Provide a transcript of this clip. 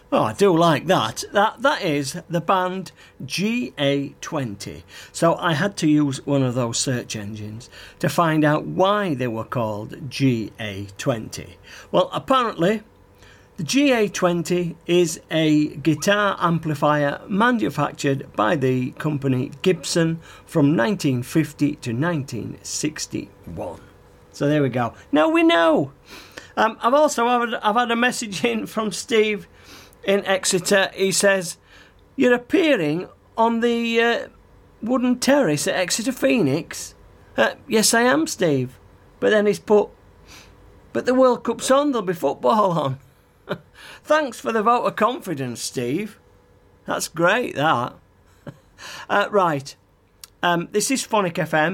Oh, I do like that. That is the band GA20. So I had to use one of those search engines to find out why they were called GA20. Well, apparently the GA20 is a guitar amplifier manufactured by the company Gibson from 1950 to 1961. So there we go. Now we know. I've had a message in from Steve in Exeter. He says, "You're appearing on the wooden terrace at Exeter Phoenix." Yes, I am, Steve. But then he's put, "But the World Cup's on, there'll be football on." Thanks for the vote of confidence, Steve. That's great, that. Right. This is Phonic FM.